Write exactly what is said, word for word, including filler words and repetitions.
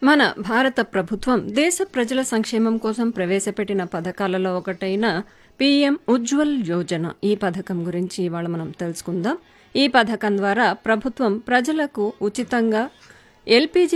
మన భారత ప్రభుత్వం దేశ ప్రజల సంక్షేమం కోసం ప్రవేశపెట్టిన పథకాలలో ఒకటైన పీఎం ఉజ్వల్ యోజన ఈ పథకం గురించి ఇవాళ మనం తెలుసుకుందాం. ఈ పథకం ద్వారా ప్రభుత్వం ప్రజలకు ఉచితంగా ఎల్పీజీ